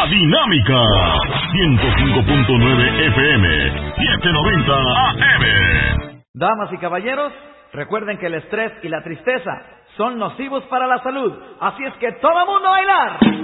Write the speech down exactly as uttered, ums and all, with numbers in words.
La Dinámica. ciento cinco punto nueve F M. setecientos noventa A M. Damas y caballeros, recuerden que el estrés y la tristeza son nocivos para la salud. Así es que todo mundo a bailar.